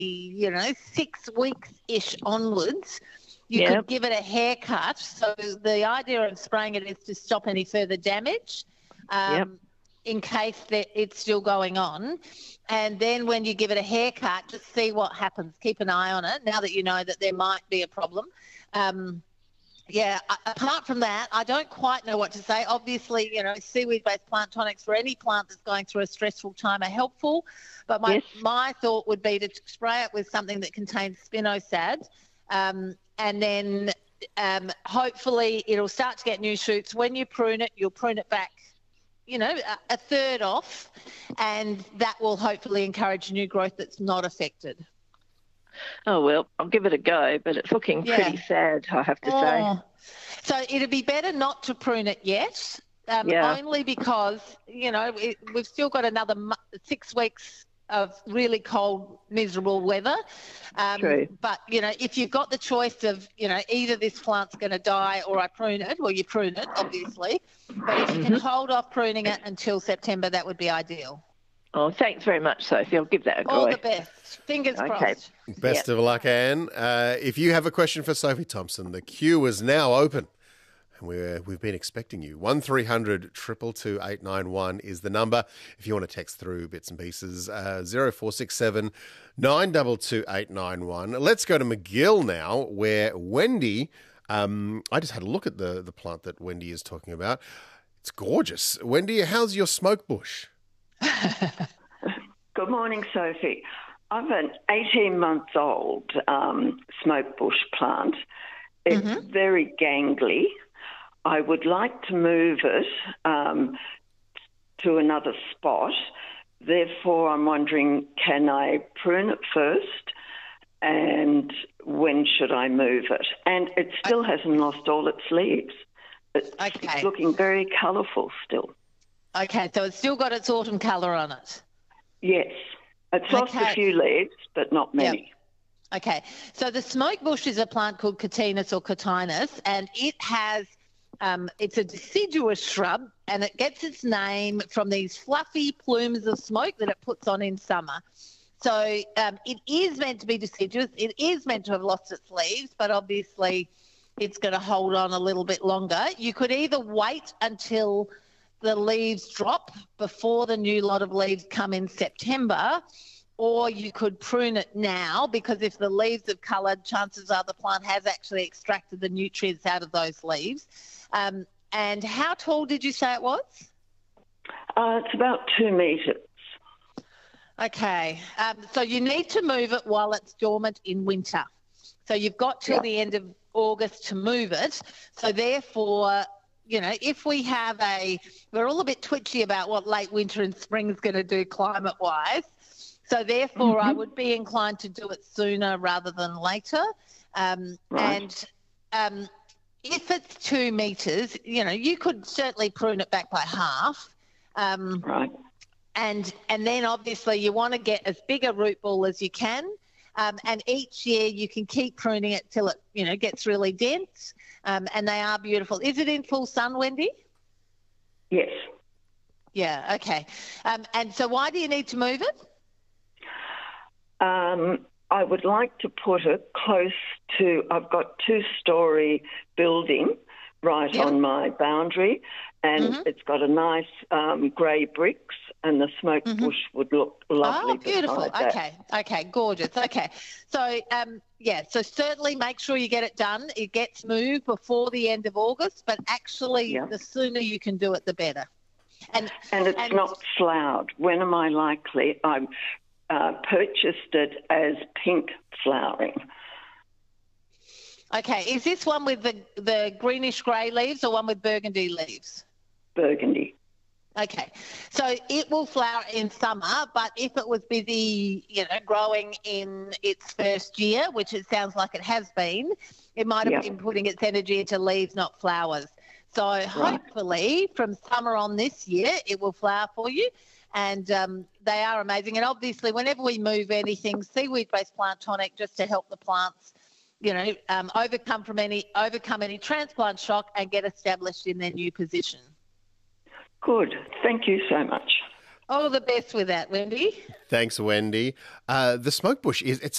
6 weeks-ish onwards, you could give it a haircut. So the idea of spraying it is to stop any further damage in case that it's still going on. And then when you give it a haircut, just see what happens. Keep an eye on it now that you know that there might be a problem. Apart from that, I don't quite know what to say. Obviously, seaweed-based plant tonics for any plant that's going through a stressful time are helpful. But my thought would be to spray it with something that contains spinosad, and then hopefully it'll start to get new shoots. When you prune it, you'll prune it back, a third off, and that will hopefully encourage new growth that's not affected. Oh, well, I'll give it a go, but it's looking pretty sad, I have to say. So it'd be better not to prune it yet, only because, we've still got another 6 weeks of really cold, miserable weather. True. But, if you've got the choice of, either this plant's going to die or I prune it, well, you prune it, obviously. But if you can hold off pruning it until September, that would be ideal. Oh, thanks very much, Sophie. I'll give that a go. All the best. Fingers crossed. Best of luck, Anne. If you have a question for Sophie Thompson, the queue is now open. And we've been expecting you. 1300 222 891 is the number. If you want to text through bits and pieces, 0467 922 891. Let's go to McGill now, where Wendy, I just had a look at the plant that Wendy is talking about. It's gorgeous. Wendy, how's your smoke bush? Good morning, Sophie. I've an 18-month-old smoke bush plant. It's very gangly. I would like to move it to another spot. Therefore, I'm wondering, can I prune it first, and when should I move it? And it still hasn't lost all its leaves. It's looking very colourful still. Okay, so it's still got its autumn colour on it? Yes. It's lost a few leaves, but not many. Yep. Okay, so the smoke bush is a plant called Cotinus or Cotinus, and it has, it's a deciduous shrub, and it gets its name from these fluffy plumes of smoke that it puts on in summer. So it is meant to be deciduous. It is meant to have lost its leaves, but obviously it's going to hold on a little bit longer. You could either wait until the leaves drop before the new lot of leaves come in September, or you could prune it now, because if the leaves have coloured, chances are the plant has actually extracted the nutrients out of those leaves. And how tall did you say it was? It's about 2 metres. Okay, so you need to move it while it's dormant in winter. So you've got till the end of August to move it. So therefore, if we have we're all a bit twitchy about what late winter and spring is going to do climate-wise. So therefore, I would be inclined to do it sooner rather than later. And if it's 2 metres, you could certainly prune it back by half. And then obviously you want to get as big a root ball as you can. And each year you can keep pruning it till it, gets really dense. And they are beautiful. Is it in full sun, Wendy? Yes. Yeah, okay. And so why do you need to move it? I would like to put it close to, I've got 2-storey building right on my boundary, and it's got a nice grey bricks, and the smoke bush would look lovely. Oh, beautiful. That. Okay, gorgeous. Okay. So, so certainly make sure you get it done. It gets moved before the end of August, but actually the sooner you can do it, the better. And it's not flowered. When am I likely? I purchased it as pink flowering. Okay, is this one with the greenish grey leaves or one with burgundy leaves? Burgundy. Okay, so it will flower in summer, but if it was busy, growing in its first year, which it sounds like it has been, it might have been putting its energy into leaves, not flowers. So hopefully from summer on this year, it will flower for you. And they are amazing. And obviously, whenever we move anything, seaweed-based plant tonic, just to help the plants, overcome any transplant shock and get established in their new position. Good. Thank you so much. All the best with that, Wendy. Thanks, Wendy. The smoke bush it's